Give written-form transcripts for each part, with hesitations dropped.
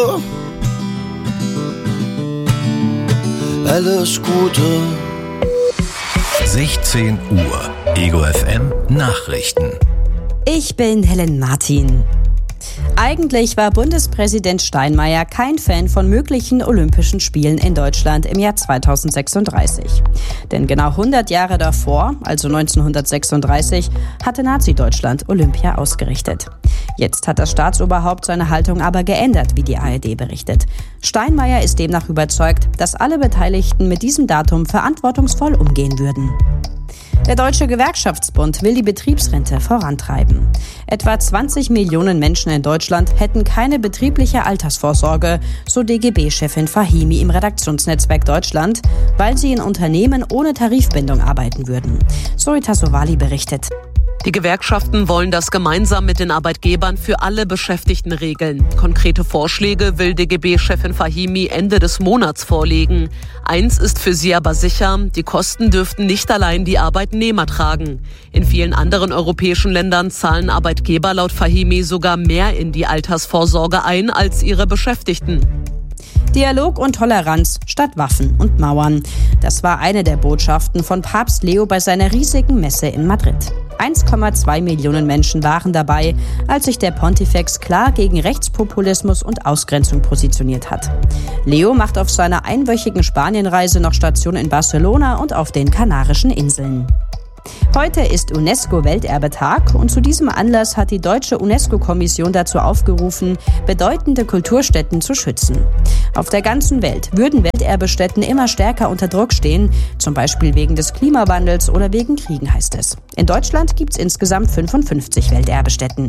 Gute. Alles Gute. 16 Uhr. Ego FM Nachrichten. Ich bin Helen Martin. Eigentlich war Bundespräsident Steinmeier kein Fan von möglichen Olympischen Spielen in Deutschland im Jahr 2036. Denn genau 100 Jahre davor, also 1936, hatte Nazi-Deutschland Olympia ausgerichtet. Jetzt hat das Staatsoberhaupt seine Haltung aber geändert, wie die ARD berichtet. Steinmeier ist demnach überzeugt, dass alle Beteiligten mit diesem Datum verantwortungsvoll umgehen würden. Der Deutsche Gewerkschaftsbund will die Betriebsrente vorantreiben. Etwa 20 Millionen Menschen in Deutschland hätten keine betriebliche Altersvorsorge, so DGB-Chefin Fahimi im Redaktionsnetzwerk Deutschland, weil sie in Unternehmen ohne Tarifbindung arbeiten würden. Zoe Tassovali berichtet. Die Gewerkschaften wollen das gemeinsam mit den Arbeitgebern für alle Beschäftigten regeln. Konkrete Vorschläge will DGB-Chefin Fahimi Ende des Monats vorlegen. Eins ist für sie aber sicher, die Kosten dürften nicht allein die Arbeitnehmer tragen. In vielen anderen europäischen Ländern zahlen Arbeitgeber laut Fahimi sogar mehr in die Altersvorsorge ein als ihre Beschäftigten. Dialog und Toleranz statt Waffen und Mauern. Das war eine der Botschaften von Papst Leo bei seiner riesigen Messe in Madrid. 1,2 Millionen Menschen waren dabei, als sich der Pontifex klar gegen Rechtspopulismus und Ausgrenzung positioniert hat. Leo macht auf seiner einwöchigen Spanienreise noch Station in Barcelona und auf den Kanarischen Inseln. Heute ist UNESCO-Welterbetag und zu diesem Anlass hat die deutsche UNESCO-Kommission dazu aufgerufen, bedeutende Kulturstätten zu schützen. Auf der ganzen Welt würden Welterbestätten immer stärker unter Druck stehen, zum Beispiel wegen des Klimawandels oder wegen Kriegen, heißt es. In Deutschland gibt es insgesamt 55 Welterbestätten.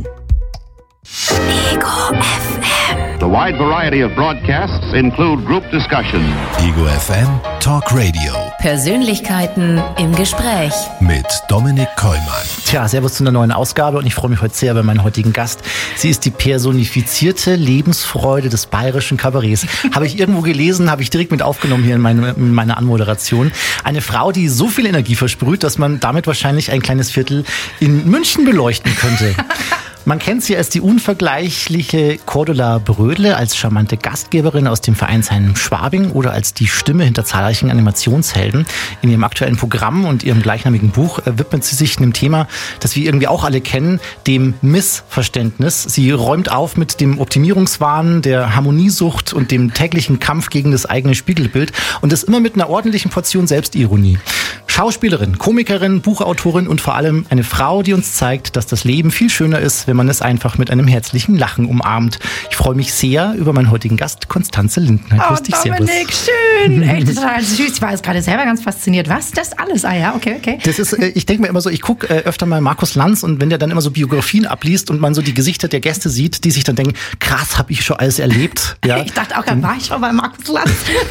Ego FM. The wide variety of broadcasts include group discussion. Ego FM Talk Radio. Persönlichkeiten im Gespräch. Mit Dominik Kollmann. Tja, servus zu einer neuen Ausgabe und ich freue mich heute sehr über meinen heutigen Gast. Sie ist die personifizierte Lebensfreude des bayerischen Kabarets. Habe ich irgendwo gelesen, habe ich direkt mit aufgenommen hier in meine Anmoderation. Eine Frau, die so viel Energie versprüht, dass man damit wahrscheinlich ein kleines Viertel in München beleuchten könnte. Man kennt sie als die unvergleichliche Cordula Brödle, als charmante Gastgeberin aus dem Vereinsheim Schwabing oder als die Stimme hinter zahlreichen Animationshelden. In ihrem aktuellen Programm und ihrem gleichnamigen Buch widmet sie sich einem Thema, das wir irgendwie auch alle kennen, dem Missverständnis. Sie räumt auf mit dem Optimierungswahn, der Harmoniesucht und dem täglichen Kampf gegen das eigene Spiegelbild und das immer mit einer ordentlichen Portion Selbstironie. Schauspielerin, Komikerin, Buchautorin und vor allem eine Frau, die uns zeigt, dass das Leben viel schöner ist, wenn man es einfach mit einem herzlichen Lachen umarmt. Ich freue mich sehr über meinen heutigen Gast, Constanze Lindner. Grüß dich, Dominik, schön. Echt total süß. Ich war jetzt gerade selber ganz fasziniert. Was? Das alles? Ah ja, okay. Das ist, ich denke mir immer so, ich gucke öfter mal Markus Lanz und wenn der dann immer so Biografien abliest und man so die Gesichter der Gäste sieht, die sich dann denken, krass, habe ich schon alles erlebt. Ja. Ich dachte auch, war ich schon bei Markus Lanz?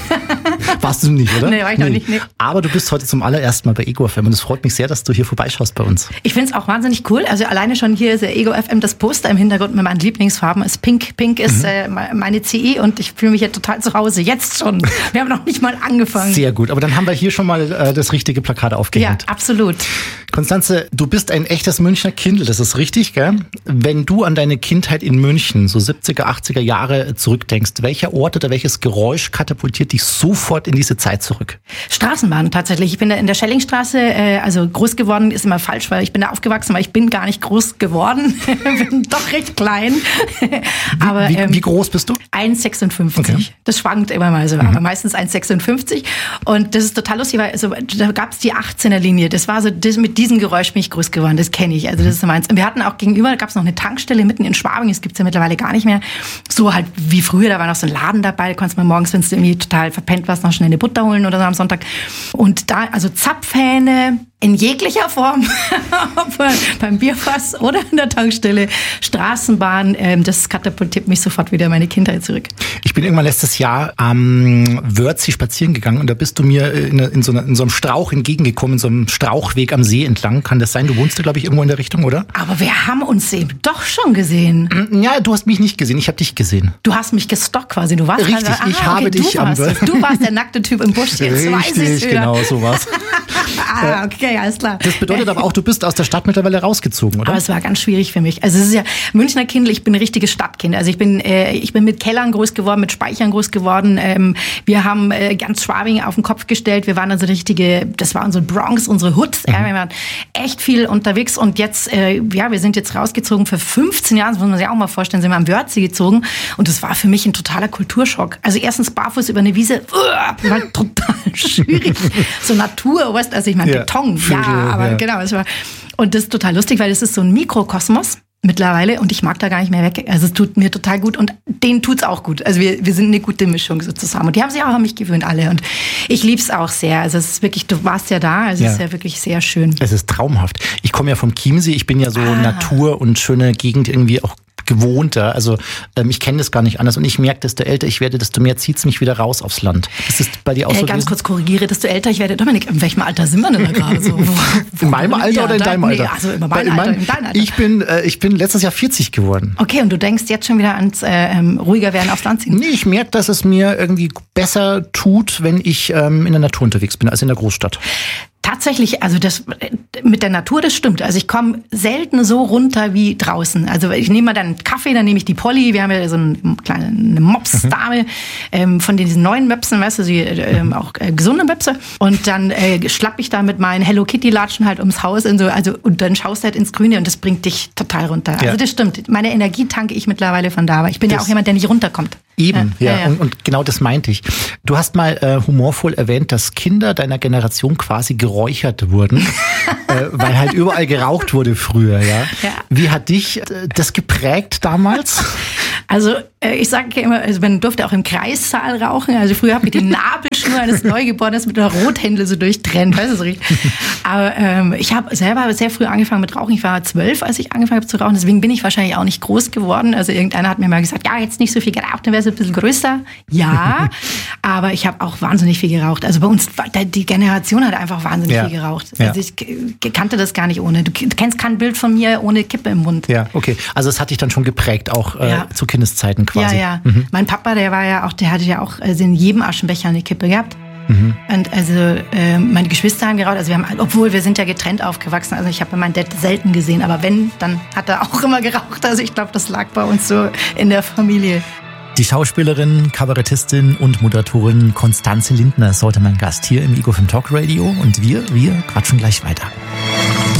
Warst du nicht, oder? Nee, war ich noch nicht. Nee. Aber du bist heute zum allerersten Mal bei Ego FM und es freut mich sehr, dass du hier vorbeischaust bei uns. Ich finde es auch wahnsinnig cool. Also alleine schon hier ist der Ego FM, das Poster im Hintergrund mit meinen Lieblingsfarben ist Pink. Pink ist meine CE und ich fühle mich ja total zu Hause. Jetzt schon. Wir haben noch nicht mal angefangen. Sehr gut, aber dann haben wir hier schon mal das richtige Plakat aufgehängt. Ja, absolut. Constanze, du bist ein echtes Münchner Kindl, das ist richtig, gell? Wenn du an deine Kindheit in München, so 70er, 80er Jahre zurückdenkst, welcher Ort oder welches Geräusch katapultiert dich sofort in diese Zeit zurück? Straßenbahn tatsächlich. Ich bin da in der Schellingstraße, also groß geworden ist immer falsch, weil ich bin da aufgewachsen, aber ich bin gar nicht groß geworden. Bin doch recht klein. Aber wie groß bist du? 1,56. Okay. Das schwankt immer mal so, aber meistens 1,56. Und das ist total lustig, weil also, da gab es die 18er Linie. Das war so, mit diesem Geräusch bin ich groß geworden. Das kenne ich. Also das ist meins. Und wir hatten auch gegenüber, da gab es noch eine Tankstelle mitten in Schwabing. Das gibt es ja mittlerweile gar nicht mehr. So halt wie früher, da war noch so ein Laden dabei. Da konntest du mal morgens, wenn du irgendwie total verpennt warst, noch schnell eine Butter holen oder so am Sonntag. Und da, also Zapfhähne in jeglicher Form, ob beim Bierfass oder in der Tankstelle, Straßenbahn, das katapultiert mich sofort wieder in meine Kindheit zurück. Ich bin irgendwann letztes Jahr am Wörthsee spazieren gegangen und da bist du mir in so einem Strauch entgegengekommen, in so einem Strauchweg am See entlang. Kann das sein? Du wohnst da, glaube ich, irgendwo in der Richtung, oder? Aber wir haben uns eben doch schon gesehen. Ja, du hast mich nicht gesehen, ich habe dich gesehen. Du hast mich gestalkt quasi, du warst richtig, ich habe dich am Wörthsee. Du warst der nackte Typ im Busch, jetzt weiß ich's wieder. Genau, so war's. Okay, alles klar. Das bedeutet aber auch, du bist aus der Stadt mittlerweile rausgezogen, oder? Aber es war ganz schwierig für mich. Also es ist ja Münchner Kind, ich bin ein richtiges Stadtkind. Also ich bin mit Kellern groß geworden, mit Speichern groß geworden. Wir haben ganz Schwabing auf den Kopf gestellt. Wir waren also das war unsere Bronx, unsere Hood. Wir waren echt viel unterwegs und jetzt, wir sind jetzt rausgezogen für 15 Jahre, das muss man sich auch mal vorstellen, sind wir am Wörthsee gezogen und das war für mich ein totaler Kulturschock. Also erstens barfuß über eine Wiese, war total schwierig. So Natur, weißt du, also ich meine Beton, genau, es war, und das ist total lustig, weil es ist so ein Mikrokosmos mittlerweile und ich mag da gar nicht mehr weg. Also es tut mir total gut und denen tut's auch gut. Also wir sind eine gute Mischung so zusammen und die haben sich auch an mich gewöhnt alle und ich lieb's auch sehr. Also es ist wirklich, du warst ja da, also es ist ja wirklich sehr schön. Es ist traumhaft. Ich komme ja vom Chiemsee, ich bin ja so Natur und schöne Gegend irgendwie auch gewohnter. Also ich kenne das gar nicht anders und ich merke, desto älter ich werde, desto mehr zieht's mich wieder raus aufs Land. Ist das bei dir auch so? Ganz kurz korrigiere, desto älter ich werde. Dominik, in welchem Alter sind wir denn da gerade so? In meinem Alter oder in deinem Alter? Nee, also in meinem Alter, in deinem Alter. Ich bin letztes Jahr 40 geworden. Okay, und du denkst jetzt schon wieder ans ruhiger werden aufs Land ziehen? Nee, ich merke, dass es mir irgendwie besser tut, wenn ich in der Natur unterwegs bin, als in der Großstadt. Tatsächlich, also das mit der Natur, das stimmt. Also ich komme selten so runter wie draußen. Also ich nehme mal dann einen Kaffee, dann nehme ich die Polly. Wir haben ja so eine kleine Mops-Dame von diesen neuen Möpsen, weißt du, auch gesunde Möpse. Und dann schlapp ich da mit meinen Hello Kitty-Latschen halt ums Haus und so. Also und dann schaust du halt ins Grüne und das bringt dich total runter. Ja. Also das stimmt. Meine Energie tanke ich mittlerweile von da. Aber ich bin ja auch jemand, der nicht runterkommt. Eben, ja. Und genau das meinte ich. Du hast mal humorvoll erwähnt, dass Kinder deiner Generation quasi geräuchert wurden, weil halt überall geraucht wurde früher, ja. Wie hat dich das geprägt damals? Also ich sage ja immer, also man durfte auch im Kreissaal rauchen. Also früher habe ich die Nabelschnur eines Neugeborenen mit einer Rothändle so durchtrennt, weißt du so richtig. Aber ich habe selber sehr früh angefangen mit Rauchen. Ich war 12, als ich angefangen habe zu rauchen. Deswegen bin ich wahrscheinlich auch nicht groß geworden. Also irgendeiner hat mir mal gesagt, ja, jetzt nicht so viel geraucht, dann wärst du ein bisschen größer. Ja, aber ich habe auch wahnsinnig viel geraucht. Also bei uns, die Generation hat einfach wahnsinnig viel geraucht. Also ich kannte das gar nicht ohne. Du kennst kein Bild von mir ohne Kippe im Mund. Ja, okay. Also es hat dich dann schon geprägt, auch zu Kindeszeiten quasi. Ja. Mein Papa, der hatte ja auch in jedem Aschenbecher eine Kippe gehabt. Und also meine Geschwister haben geraucht, also obwohl wir sind ja getrennt aufgewachsen, also ich habe meinen Dad selten gesehen, aber wenn, dann hat er auch immer geraucht. Also ich glaube, das lag bei uns so in der Familie. Die Schauspielerin, Kabarettistin und Moderatorin Constanze Lindner ist heute mein Gast hier im Ego FM Talk Radio und wir quatschen gleich weiter.